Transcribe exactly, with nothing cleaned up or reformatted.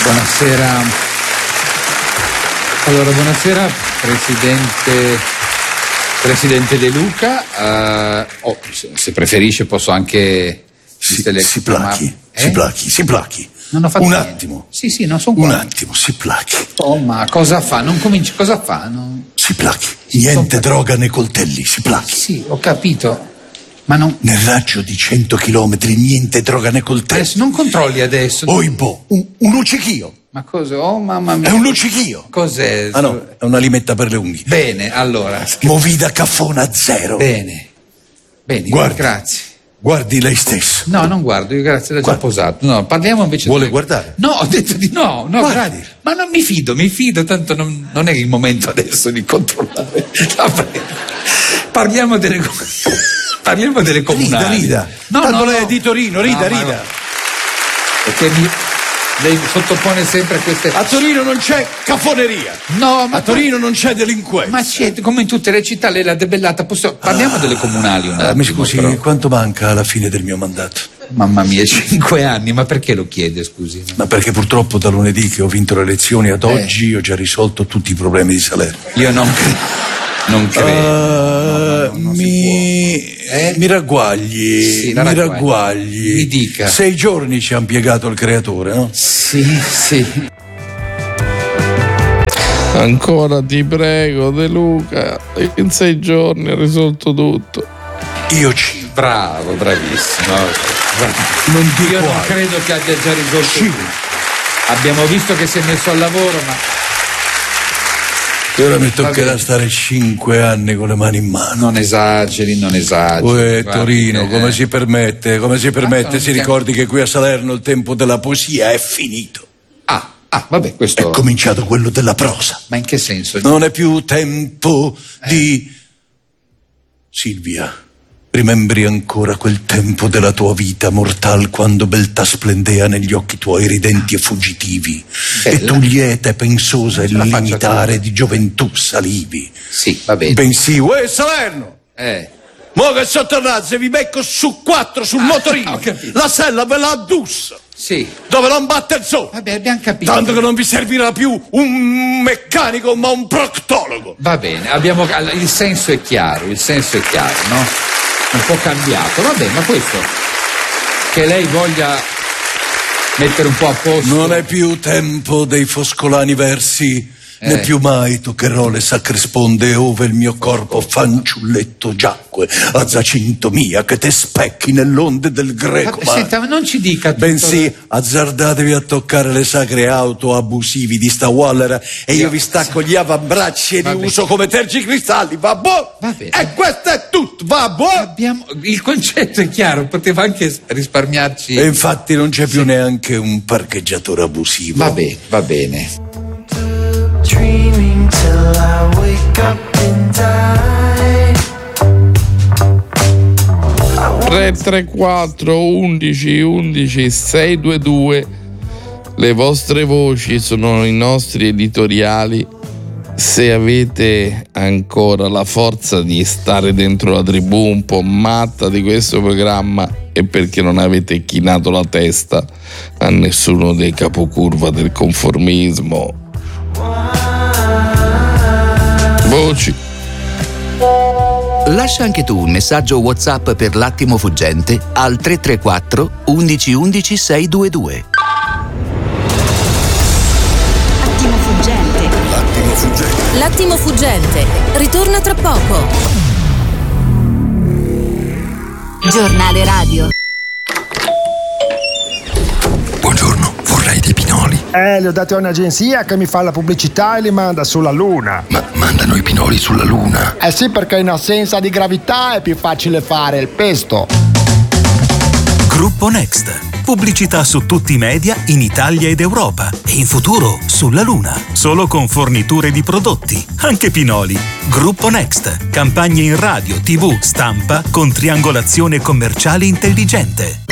Buonasera. Allora, buonasera Presidente, Presidente De Luca. Uh, oh, se preferisce posso anche... Si, si plachi, eh? si plachi, si plachi. Non ho fatto un niente. attimo. Sì, sì, non sono qua. Un attimo, si plachi. Oh, ma cosa fa? Non cominci, cosa fa? Non... Si plachi. Niente droga né coltelli, si plachi. Sì, ho capito. Ma non... Nel raggio di cento chilometri niente droga né coltelli. Adesso non controlli adesso. Oibo, un, un luccichio. Ma cosa? Oh, mamma mia. È un luccichio. Cos'è? Ah no, è una limetta per le unghie. Bene, allora. Movida caffona zero. Bene. Bene, guardi, grazie. Guardi lei stesso. No, non guardo, io grazie, l'ho già posato. No, parliamo invece. Vuole di... guardare? No, ho detto di no, no, Guardi. grazie. Ma non mi fido, mi fido, tanto non, non è il momento adesso di controllare. No, parliamo delle parliamo delle comunali. Rida, rida. No, tanto no, lei no. è di Torino, rida, no, rida. No. Perché mi... lei sottopone sempre queste... A Torino non c'è cafoneria. No, ma a Torino non c'è delinquenza. Ma c'è, come in tutte le città, lei l'ha debellata. Posso... Parliamo ah, delle comunali un attimo. Ah, mi scusi, però. Quanto manca alla fine del mio mandato? Mamma mia, cinque anni, ma perché lo chiede, scusi? Ma perché purtroppo da lunedì che ho vinto le elezioni ad oggi eh. ho già risolto tutti i problemi di Salerno. Io non credo. Non credo. Uh, no, no, non mi... Eh? mi ragguagli, sì, mi ragguagli. Mi dica. Sei giorni ci ha impiegato il creatore, no? Sì, sì. Ancora ti prego, De Luca, in sei giorni ho risolto tutto. Io ci... Bravo, bravissimo. Non ti Io quale. non credo che abbia già risolto sì. tutto. Abbiamo visto che si è messo al lavoro, ma... E ora mi toccherà stare cinque anni con le mani in mano. Non esageri, non esageri. Uè, Torino, come eh. si permette? Come si permette? Ah, si ricordi che qui a Salerno il tempo della poesia è finito. Ah, ah, vabbè, questo... È cominciato quello della prosa. Ma in che senso? Non è più tempo eh. di... Silvia, rimembri ancora quel tempo della tua vita mortal quando beltà splendea negli occhi tuoi ridenti e fuggitivi? Bella. E tu lieta e pensosa e limitare di gioventù salivi. Sì, va bene. Bensì, uè Salerno! Eh. Mo che sottorrazze vi becco su quattro sul ah, motorino. La sella ve la addusso. Sì. Dove non batte il sole. Vabbè, abbiamo capito. Tanto che non vi servirà più un meccanico ma un proctologo. Va bene, abbiamo... il senso è chiaro, il senso è chiaro, no? Un po' cambiato, vabbè, ma questo che lei voglia mettere un po' a posto. Non è più tempo dei foscolani versi, eh. né più mai toccherò le sacre sponde ove il mio corpo fanciulletto giacque a Zacinto mia che te specchi nell'onde del greco. Ma, senta, ma non ci dica tutto. Bensì azzardatevi a toccare le sacre auto abusivi di sta Waller e io, io vi stacco gli avambracci e li bene. uso come tergicristalli, va boh? Va bene. E questo è tutto, va boh? Abbiamo... il concetto è chiaro, poteva anche risparmiarci. E infatti non c'è più sì. neanche un parcheggiatore abusivo. Va bene, va bene. Dreaming till I wake up and die. tre tre quattro undici undici sei due due. Le vostre voci sono i nostri editoriali. Se avete ancora la forza di stare dentro la tribù un po' matta di questo programma è perché non avete chinato la testa a nessuno dei capocurva del conformismo. Voci. Lascia anche tu un messaggio WhatsApp per l'attimo fuggente al tre tre quattro undici undici sei due due. Attimo fuggente. L'attimo fuggente. L'attimo fuggente. Ritorna tra poco. Giornale radio. Buongiorno, vorrei dei pinoli. Eh, li ho dati a un'agenzia che mi fa la pubblicità e li manda sulla Luna. Ma mandano i pinoli sulla Luna? Eh sì, perché in assenza di gravità è più facile fare il pesto. Gruppo Next. Pubblicità su tutti i media in Italia ed Europa e in futuro sulla Luna. Solo con forniture di prodotti, anche pinoli. Gruppo Next. Campagne in radio, tivù, stampa con triangolazione commerciale intelligente.